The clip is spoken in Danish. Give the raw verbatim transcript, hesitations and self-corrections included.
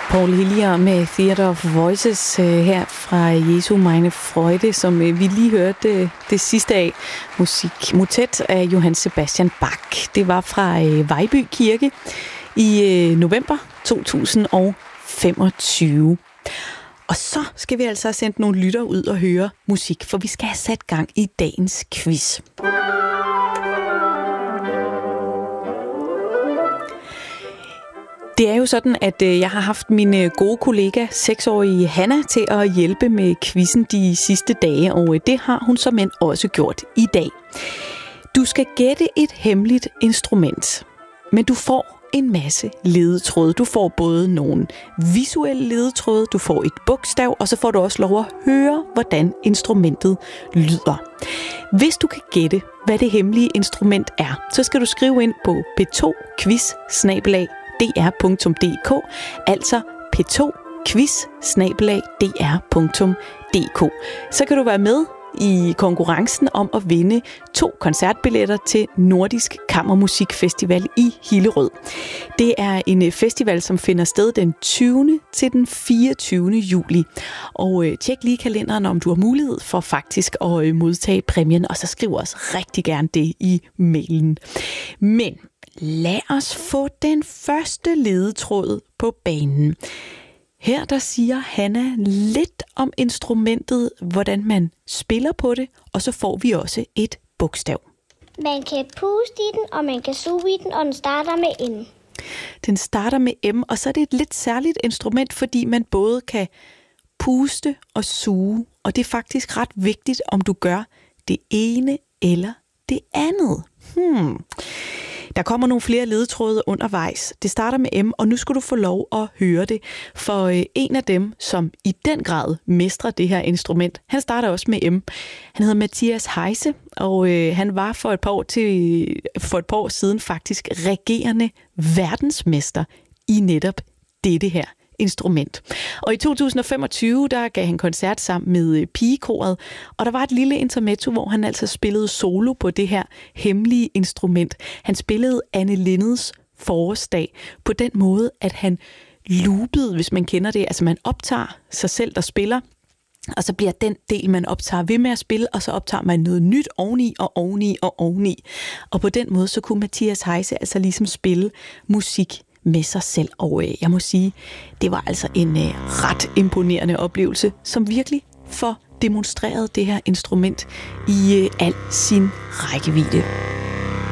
Paul Hillier med Theater of Voices her fra Jesu meine Freude, som vi lige hørte det sidste af. Musik motet af Johann Sebastian Bach. Det var fra Vejby Kirke i november to tusind og femogtyve. Og så skal vi altså have sendt nogle lytter ud og høre musik, for vi skal have sat gang i dagens quiz. Det er jo sådan, at jeg har haft min gode kollega, seksårige Hanna, til at hjælpe med quizzen de sidste dage, og det har hun såmænd også gjort i dag. Du skal gætte et hemmeligt instrument, men du får en masse ledetråde. Du får både nogle visuelle ledetråde, du får et bogstav, og så får du også lov at høre, hvordan instrumentet lyder. Hvis du kan gætte, hvad det hemmelige instrument er, så skal du skrive ind på p to quiz bindestreg d r punktum d k, altså p to quiz bindestreg d r punktum d k. Så kan du være med i konkurrencen om at vinde to koncertbilletter til Nordisk Kammermusikfestival i Hillerød. Det er en festival, som finder sted den tyvende til den fireogtyvende juli. Og øh, tjek lige kalenderen, om du har mulighed for faktisk at øh, modtage præmien, og så skriv også rigtig gerne det i mailen. Men lad os få den første ledetråd på banen. Her der siger Hanna lidt om instrumentet, hvordan man spiller på det, og så får vi også et bogstav. Man kan puste i den, og man kan suge i den, og den starter med M. Den starter med M, og så er det et lidt særligt instrument, fordi man både kan puste og suge, og det er faktisk ret vigtigt, om du gør det ene eller det andet. Hmm. Der kommer nogle flere ledetråde undervejs. Det starter med M, og nu skal du få lov at høre det. For øh, en af dem, som i den grad mestrer det her instrument, han starter også med M. Han hedder Mathias Heise, og øh, han var for et par år til for et par år siden faktisk regerende verdensmester i netop dette her instrument. Og i to tusind og femogtyve, der gav han koncert sammen med pigekoret, og der var et lille intermezzo, hvor han altså spillede solo på det her hemmelige instrument. Han spillede Anne Lindes Forårsdag på den måde, at han loopede, hvis man kender det. Altså man optager sig selv, der spiller, og så bliver den del, man optager, ved med at spille, og så optager man noget nyt oveni og oveni og oveni. Og på den måde, så kunne Mathias Heise altså ligesom spille musik med sig selv, og øh, jeg må sige, det var altså en øh, ret imponerende oplevelse, som virkelig får demonstreret det her instrument i øh, al sin rækkevidde.